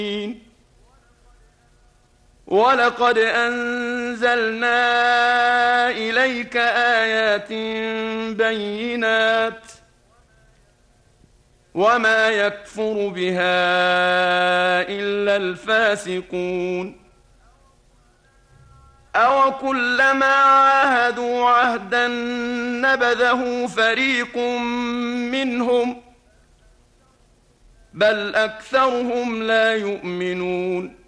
ولقد أنزلنا إليك آيات بينات وما يكفر بها إلا الفاسقون أو كلما عاهدوا عهدا نبذه فريق منهم بل أكثرهم لا يؤمنون